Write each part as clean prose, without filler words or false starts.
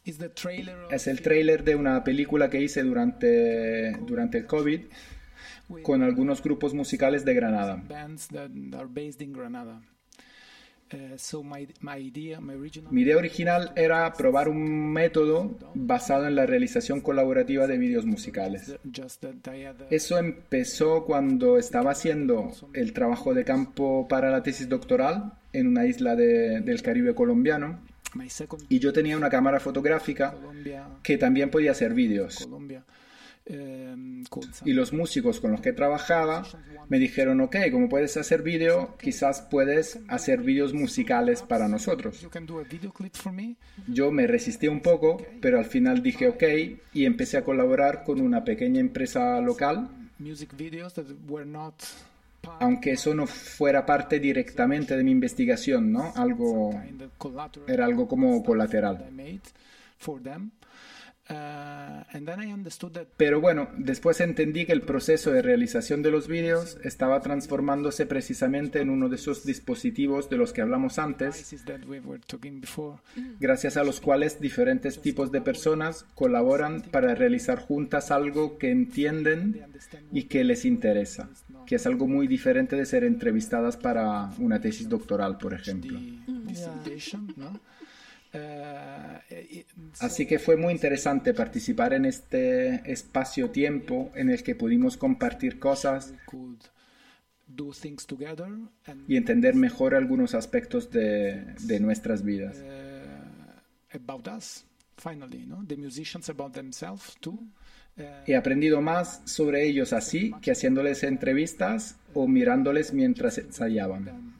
Es el tráiler de una película que hice durante el COVID con algunos grupos musicales de Granada. Mi idea original era probar un método basado en la realización colaborativa de vídeos musicales. Eso empezó cuando estaba haciendo el trabajo de campo para la tesis doctoral en una isla del Caribe colombiano y yo tenía una cámara fotográfica que también podía hacer vídeos. Y los músicos con los que trabajaba me dijeron, ok, como puedes hacer vídeo, quizás puedes hacer vídeos musicales para nosotros. Yo me resistí un poco, pero al final dije ok y empecé a colaborar con una pequeña empresa local, aunque eso no fuera parte directamente de mi investigación, ¿no? Era algo como colateral. Pero bueno, después entendí que el proceso de realización de los vídeos estaba transformándose precisamente en uno de esos dispositivos de los que hablamos antes, gracias a los cuales diferentes tipos de personas colaboran para realizar juntas algo que entienden y que les interesa, que es algo muy diferente de ser entrevistadas para una tesis doctoral, por ejemplo. Así que fue muy interesante participar en este espacio-tiempo en el que pudimos compartir cosas y entender mejor algunos aspectos de nuestras vidas. He aprendido más sobre ellos así que haciéndoles entrevistas o mirándoles mientras ensayaban.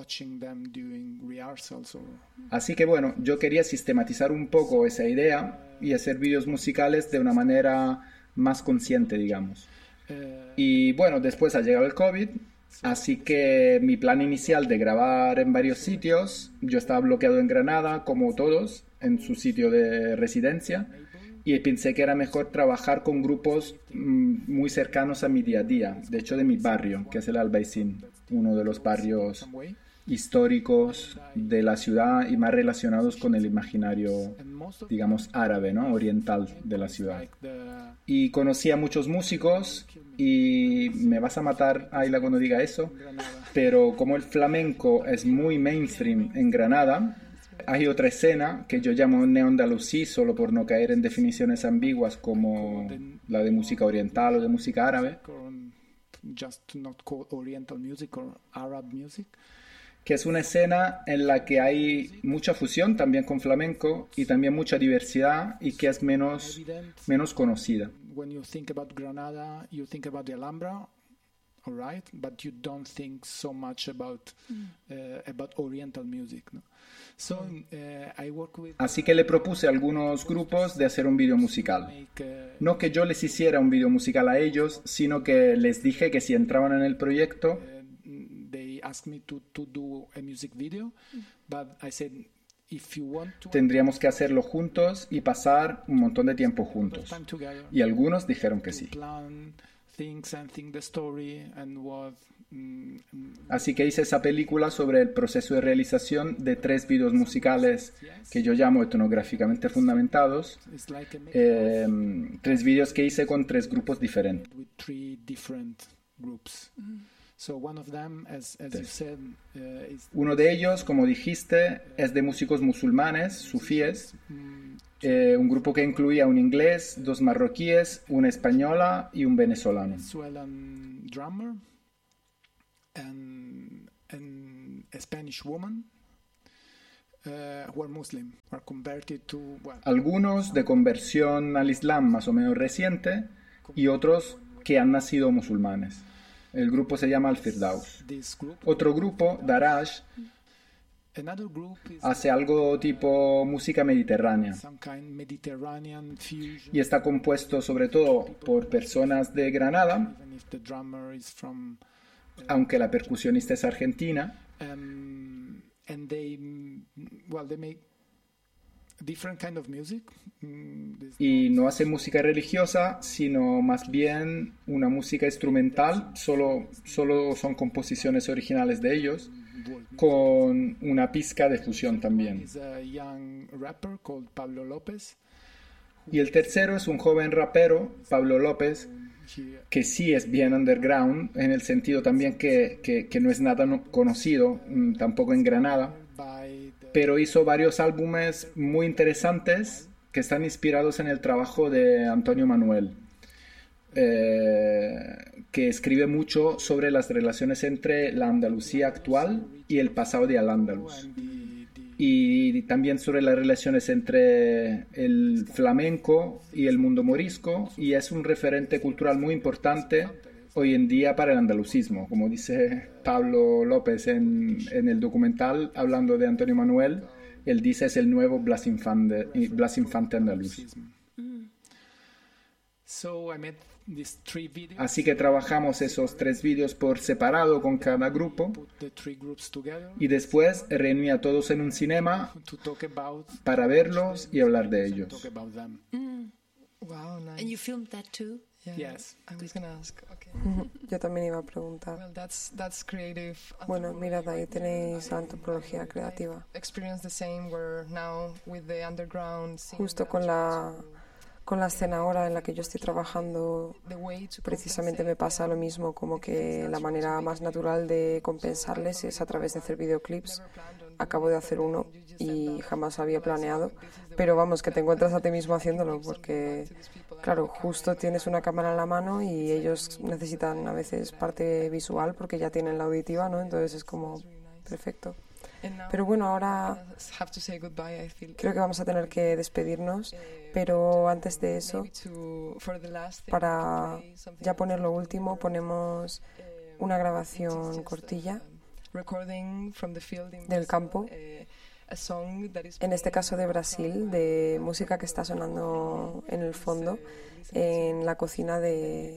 Así que bueno, yo quería sistematizar un poco esa idea y hacer vídeos musicales de una manera más consciente, digamos. Y bueno, después ha llegado el COVID, así que mi plan inicial de grabar en varios sitios, yo estaba bloqueado en Granada, como todos, en su sitio de residencia, y pensé que era mejor trabajar con grupos muy cercanos a mi día a día, de hecho de mi barrio, que es el Albaicín, uno de los barrios históricos de la ciudad y más relacionados con el imaginario, digamos, árabe, ¿no? Oriental de la ciudad. Y conocí a muchos músicos y me vas a matar, Ayla, cuando diga eso, pero como el flamenco es muy mainstream en Granada, hay otra escena que yo llamo neoandalusí, solo por no caer en definiciones ambiguas como la de música oriental o de música árabe, que es una escena en la que hay mucha fusión también con flamenco y también mucha diversidad y que es menos conocida. Alright, but you don't think so much about Oriental music, no? So I work with. Así que le propuse a algunos grupos de hacer un vídeo musical. No que yo les hiciera un vídeo musical a ellos, sino que les dije que si entraban en el proyecto, they asked me to do a music video, but I said if you want to. Tendríamos que hacerlo juntos y pasar un montón de tiempo juntos. Y algunos dijeron que sí. Así que hice esa película sobre el proceso de realización de 3 vídeos musicales que yo llamo etnográficamente fundamentados, 3 vídeos que hice con 3 grupos diferentes. Uno de ellos, como dijiste, es de músicos musulmanes, sufíes, un grupo que incluía un inglés, 2 marroquíes, una española y un venezolano. Algunos de conversión al Islam más o menos reciente y otros que han nacido musulmanes. El grupo se llama Al-Firdaus. Otro grupo, Daraj, hace algo tipo música mediterránea y está compuesto sobre todo por personas de Granada, aunque la percusionista es argentina, different kind of music. Y no hace música religiosa, sino más bien una música instrumental, solo son composiciones originales de ellos, con una pizca de fusión también. Is a young rapper called Pablo López. Y el tercero es un joven rapero, Pablo López, que sí es bien underground, en el sentido también que no es nada conocido, tampoco en Granada, pero hizo varios álbumes muy interesantes que están inspirados en el trabajo de Antonio Manuel, que escribe mucho sobre las relaciones entre la Andalucía actual y el pasado de Al-Ándalus. Y también sobre las relaciones entre el flamenco y el mundo morisco, y es un referente cultural muy importante hoy en día para el andalucismo. Como dice Pablo López en el documental, hablando de Antonio Manuel, él dice es el nuevo Blas Infante andaluz. Así que trabajamos esos 3 vídeos por separado con cada grupo y después reuní a todos en un cinema para verlos y hablar de ellos. Wow, nice. And you filmed that too? Yes. I was gonna ask. Okay. Yo también iba a preguntar. Well, that's creative. Bueno, mirad, ahí tenéis la antropología creativa. Experience the same where now with the underground scene, Justo con la escena ahora en la que yo estoy trabajando, the way to precisamente me pasa lo mismo, como que la manera más natural de compensarles es a través de hacer videoclips. Acabo de hacer uno y jamás había planeado, pero vamos, que te encuentras a ti mismo haciéndolo, porque claro, justo tienes una cámara en la mano y ellos necesitan a veces parte visual porque ya tienen la auditiva, ¿no? Entonces es como perfecto. Pero bueno, ahora creo que vamos a tener que despedirnos, pero antes de eso, para ya poner lo último, ponemos una grabación cortilla del campo, en este caso de Brasil, de música que está sonando en el fondo, en la cocina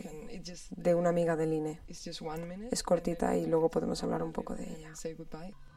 de una amiga de Line. Es cortita y luego podemos hablar un poco de ella.